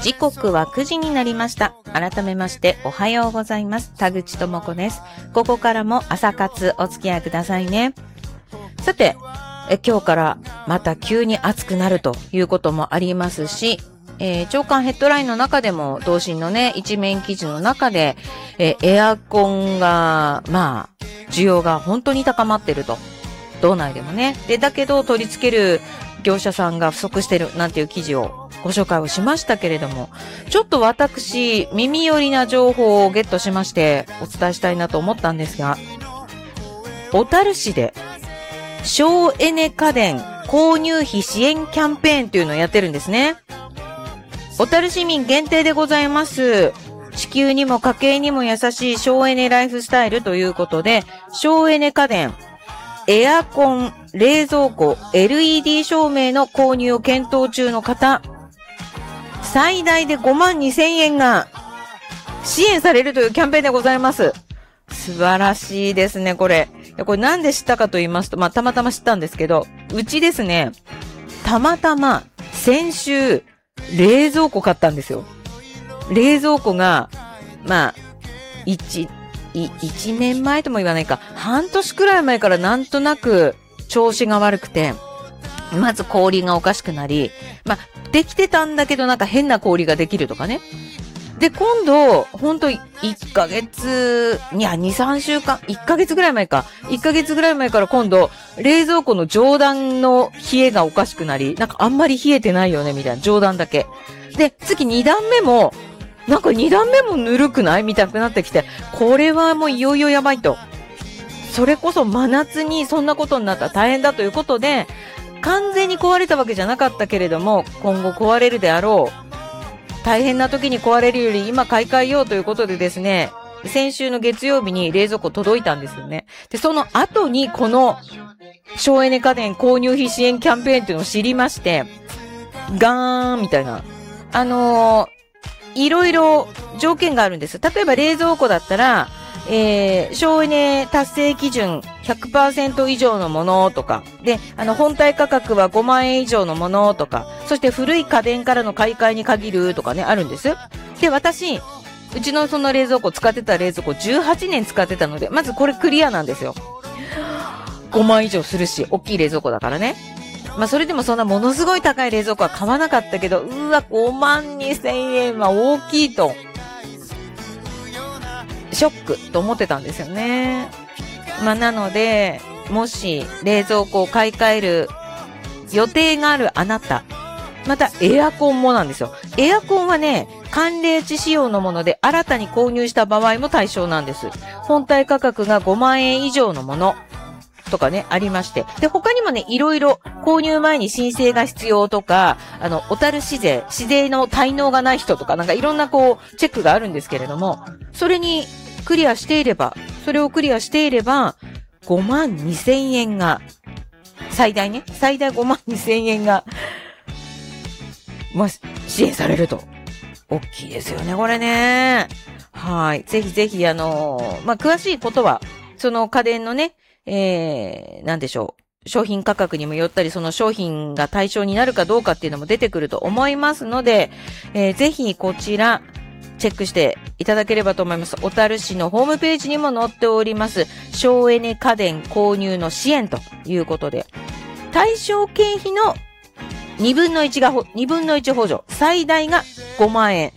時刻は9時になりました。改めましておはようございます。田口智子です。ここからも朝活お付き合いくださいね。さて、今日からまた急に暑くなるということもありますし、朝刊ヘッドラインの中でも同心のね一面記事の中で、エアコンが需要が本当に高まってると、道内でもね。でだけど取り付ける業者さんが不足してるなんていう記事をご紹介をしましたけれども、ちょっと私耳寄りな情報をゲットしましてお伝えしたいなと思ったんですが、小樽市で省エネ家電購入費支援キャンペーンというのをやってるんですね。小樽市民限定でございます。地球にも家計にも優しい省エネライフスタイルということで、省エネ家電、エアコン、冷蔵庫、LED 照明の購入を検討中の方、最大で52,000円が支援されるというキャンペーンでございます。素晴らしいですね、これ。これなんで知ったかと言いますと、たまたま知ったんですけど、うちですね、たまたま先週、冷蔵庫買ったんですよ。冷蔵庫が、1年前とも言わないか、半年くらい前からなんとなく調子が悪くて、まず氷がおかしくなり、できてたんだけどなんか変な氷ができるとかね。で、今度、ほんと1ヶ月、2、3週間、1ヶ月ぐらい前か。1ヶ月ぐらい前から今度、冷蔵庫の上段の冷えがおかしくなり、なんかあんまり冷えてないよね、みたいな。上段だけ。で、次2段目も、なんか2段目もぬるくないみたいになってきて、これはもういよいよやばいと。それこそ真夏にそんなことになったら大変だということで、完全に壊れたわけじゃなかったけれども、今後壊れるであろう。大変な時に壊れるより今買い替えようということでですね、先週の月曜日に冷蔵庫届いたんですよね。で、その後にこの省エネ家電購入費支援キャンペーンっていうのを知りまして、ガーンみたいな。いろいろ条件があるんです。例えば冷蔵庫だったら、省エネ達成基準 100% 以上のものとか、で、本体価格は5万円以上のものとか、そして古い家電からの買い替えに限るとかね、あるんです。で、私、うちのその冷蔵庫使ってた冷蔵庫18年使ってたので、まずこれクリアなんですよ。5万以上するし、大きい冷蔵庫だからね。それでもそんなものすごい高い冷蔵庫は買わなかったけど、5万2,000円は大きいと。ショックと思ってたんですよね。なので、もし冷蔵庫を買い替える予定があるあなた、またエアコンもなんですよ。エアコンはね、寒冷地仕様のもので新たに購入した場合も対象なんです。本体価格が5万円以上のものとかね、ありまして。で、他にもね、いろいろ購入前に申請が必要とか、小樽市税の滞納がない人とか、なんかいろんなチェックがあるんですけれども、それをクリアしていれば、52,000円が、最大52,000円が、支援されると。大きいですよね、これね。はい。ぜひぜひ、詳しいことは、その家電のね、なんでしょう。商品価格にもよったり、その商品が対象になるかどうかっていうのも出てくると思いますので、ぜひこちら、チェックしていただければと思います。小樽市のホームページにも載っております。省エネ家電購入の支援ということで、対象経費の2分の1補助、最大が5万円。